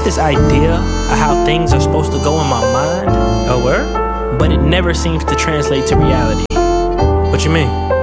got this idea of how things are supposed to go in my mind. Oh, word? But it never seems to translate to reality. What you mean?